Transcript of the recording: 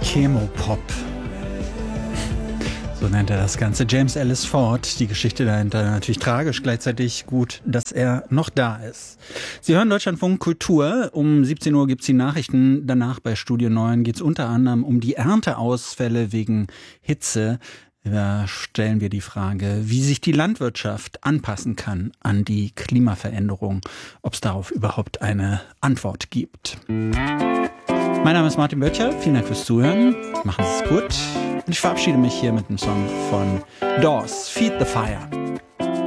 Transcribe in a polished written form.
Chemopop. So nennt er das Ganze. James Ellis Ford, die Geschichte dahinter natürlich tragisch, gleichzeitig gut, dass er noch da ist. Sie hören Deutschlandfunk Kultur. Um 17 Uhr gibt's die Nachrichten. Danach bei Studio 9 geht's unter anderem um die Ernteausfälle wegen Hitze. Da stellen wir die Frage, wie sich die Landwirtschaft anpassen kann an die Klimaveränderung, ob es darauf überhaupt eine Antwort gibt. Mein Name ist Martin Böttcher, vielen Dank fürs Zuhören, machen Sie es gut und ich verabschiede mich hier mit einem Song von Doors, Feed the Fire.